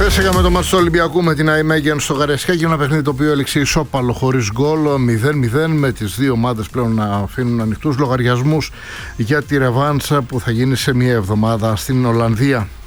Χθες είχαμε το μάτς του Ολυμπιακού με την Αϊμέγεν στο Γαρεσιάκι, ένα παιχνίδι το οποίο έληξε ισόπαλο χωρίς γκολ, 0-0, με τις δύο ομάδες πλέον να αφήνουν ανοιχτούς λογαριασμούς για τη ρεβάνσα που θα γίνει σε μια εβδομάδα στην Ολλανδία.